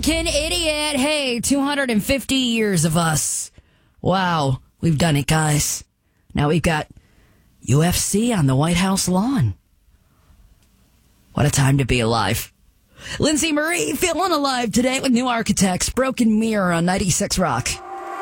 American idiot. Hey, 250 years of us. Wow, we've done it, guys. Now we've got UFC on the White House lawn. What a time to be alive. Lindsay Marie feeling alive today with New Architects, Broken Mirror on 96 Rock.